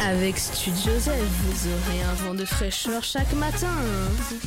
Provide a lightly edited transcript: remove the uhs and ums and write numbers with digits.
Avec Studio Joseph, vous aurez un vent de fraîcheur chaque matin.